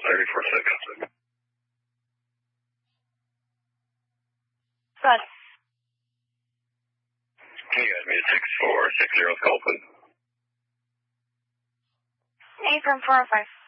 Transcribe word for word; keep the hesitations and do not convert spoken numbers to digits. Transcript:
thirty-four seconds. Good. You got me at six four six zero Sculpin. Affirm four oh five.